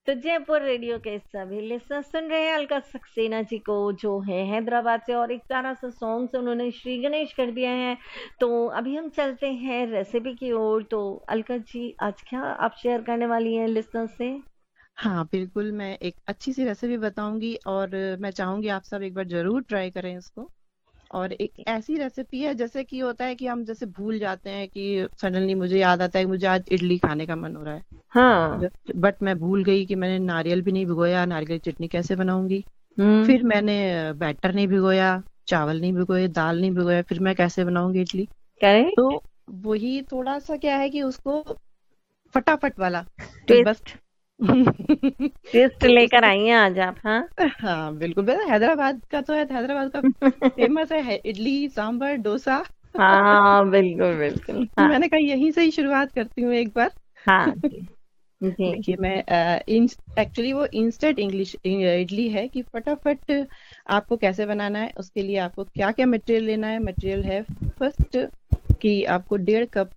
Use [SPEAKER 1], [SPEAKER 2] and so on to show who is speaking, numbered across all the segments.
[SPEAKER 1] तो जयपुर रेडियो के सभी लिसनर सुन रहे हैं अलका सक्सेना जी को, जो है हैदराबाद से, और एक प्यारा सा सॉन्ग से उन्होंने श्री गणेश कर दिया है। तो अभी हम चलते हैं रेसिपी की ओर। तो अलका जी, आज क्या आप शेयर करने वाली हैं लिसनर से?
[SPEAKER 2] हाँ बिल्कुल, मैं एक अच्छी सी रेसिपी बताऊंगी और मैं चाहूंगी आप सब एक बार जरूर ट्राई करें इसको। और एक ऐसी रेसिपी है, जैसे कि होता है कि हम जैसे भूल जाते हैं कि सडनली मुझे याद आता है कि मुझे आज इडली खाने का मन हो रहा है।
[SPEAKER 1] हाँ।
[SPEAKER 2] बट मैं भूल गई कि मैंने नारियल भी नहीं भिगोया, नारियल की चटनी कैसे बनाऊंगी।
[SPEAKER 1] हम्म।
[SPEAKER 2] फिर मैंने बैटर नहीं भिगोया, चावल नहीं भिगोए, दाल नहीं भिगोया, फिर मैं कैसे बनाऊंगी इडली। तो
[SPEAKER 1] करेक्ट।
[SPEAKER 2] वही थोड़ा सा क्या है कि उसको फटाफट वाला कि बस
[SPEAKER 1] ट्विस्ट। ट्विस्ट
[SPEAKER 2] तो
[SPEAKER 1] लेकर
[SPEAKER 2] उसको
[SPEAKER 1] आई हैं आज आप, हाँ।
[SPEAKER 2] हाँ बिल्कुल, हैदराबाद का तो है, हैदराबाद का फेमस है इडली सांभर डोसा।
[SPEAKER 1] हाँ बिल्कुल बिल्कुल, हाँ।
[SPEAKER 2] मैंने कहा यहीं से ही शुरुआत करती हूँ एक बार।
[SPEAKER 1] हाँ जी। जी।
[SPEAKER 2] देखिए मैं एक्चुअली वो इंस्टेंट इंग्लिश इडली है कि फटाफट आपको कैसे बनाना है। उसके लिए आपको क्या क्या मटेरियल लेना है। मटेरियल है फर्स्ट कि आपको 1.5 कप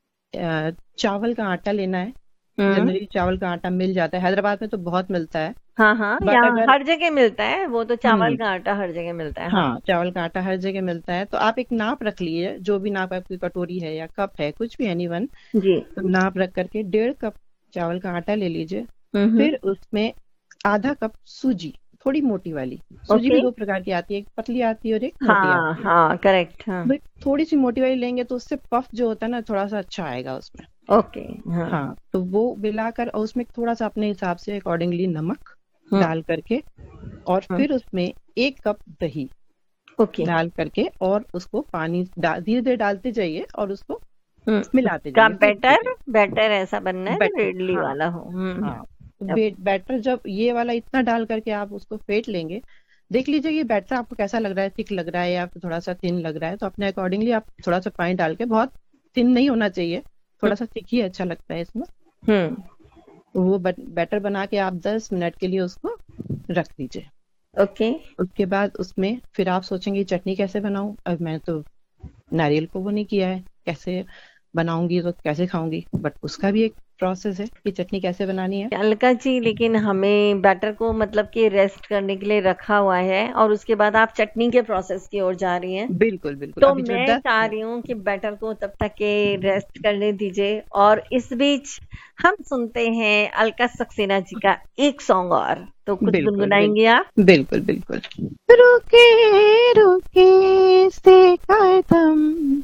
[SPEAKER 2] चावल का आटा लेना है।
[SPEAKER 1] हम्म।
[SPEAKER 2] जनरली चावल का आटा मिल जाता है, हैदराबाद में तो बहुत मिलता है।
[SPEAKER 1] हाँ हाँ,
[SPEAKER 2] बट
[SPEAKER 1] यहाँ
[SPEAKER 2] अगर
[SPEAKER 1] हर जगह मिलता है वो तो, चावल
[SPEAKER 2] हम्म
[SPEAKER 1] का आटा हर जगह मिलता है, हाँ।
[SPEAKER 2] हाँ, चावल का आटा हर जगह मिलता है, तो आप एक नाप रख लीजिए, जो भी नाप आपकी कटोरी है या कप है, कुछ भी एनीवन।
[SPEAKER 1] जी।
[SPEAKER 2] तो नाप रख करके 1.5 कप चावल का आटा ले लीजिए।
[SPEAKER 1] हम्म।
[SPEAKER 2] फिर उसमें आधा कप सूजी, थोड़ी मोटी वाली। सूजी
[SPEAKER 1] ओके।
[SPEAKER 2] भी 2 प्रकार की आती है, एक पतली आती है और एक मोटी
[SPEAKER 1] हाँ
[SPEAKER 2] आती है।
[SPEAKER 1] हाँ, करेक्ट, हाँ।
[SPEAKER 2] भाई थोड़ी सी मोटी वाली लेंगे तो उससे पफ जो होता है ना, थोड़ा सा अच्छा आएगा उसमें।
[SPEAKER 1] ओके। हाँ।
[SPEAKER 2] हाँ, तो वो मिलाकर और उसमें थोड़ा सा अपने हिसाब से अकॉर्डिंगली नमक
[SPEAKER 1] हम्म।
[SPEAKER 2] डाल करके, और
[SPEAKER 1] हम्म।
[SPEAKER 2] फिर उसमें 1 कप दही
[SPEAKER 1] ओके।
[SPEAKER 2] डाल करके, और उसको पानी धीरे धीरे डालते जाइए और उसको
[SPEAKER 1] हम्म।
[SPEAKER 2] मिलाते
[SPEAKER 1] उसका
[SPEAKER 2] जाइए, फेंटते
[SPEAKER 1] बैटर,
[SPEAKER 2] जाइए।
[SPEAKER 1] बैटर ऐसा बनना है जो
[SPEAKER 2] बैटर,
[SPEAKER 1] इडली
[SPEAKER 2] हाँ
[SPEAKER 1] वाला हो।
[SPEAKER 2] हाँ।
[SPEAKER 1] अब-
[SPEAKER 2] बैटर जब ये वाला इतना डाल करके आप उसको फेंट लेंगे, देख लीजिए कि बैटर आपको कैसा लग रहा है, थिक लग रहा है या फिर थोड़ा सा थिन लग रहा है, तो अपने अकॉर्डिंगली आप थोड़ा सा पानी डाल के, बहुत थिन नहीं होना चाहिए, थोड़ा सा थिक ही अच्छा लगता है इसमें।
[SPEAKER 1] हम्म।
[SPEAKER 2] तो वो बैटर बना के आप 10 मिनट के लिए उसको रख दीजिए।
[SPEAKER 1] ओके।
[SPEAKER 2] उसके बाद उसमें फिर आप सोचेंगे चटनी कैसे बनाऊं। अब मैंने तो नारियल को वो नहीं किया है, कैसे बनाऊंगी तो कैसे खाऊंगी, बट उसका भी एक प्रोसेस है कि चटनी कैसे बनानी है।
[SPEAKER 1] अलका जी, लेकिन हमें बैटर को मतलब कि रेस्ट करने के लिए रखा हुआ है, और उसके बाद आप चटनी के प्रोसेस की ओर जा रही हैं।
[SPEAKER 2] बिल्कुल बिल्कुल,
[SPEAKER 1] तो
[SPEAKER 2] अभी जो
[SPEAKER 1] मैं
[SPEAKER 2] दस
[SPEAKER 1] चाह रही हूँ कि बैटर को तब तक के रेस्ट करने दीजिए, और इस बीच हम सुनते हैं अलका सक्सेना जी का एक सॉन्ग और। तो कुछ
[SPEAKER 2] बिल्कुल
[SPEAKER 1] गुनगुनाएंगे आप?
[SPEAKER 2] बिल्कुल बिल्कुल बिल्कुल। रुके रुके से कदम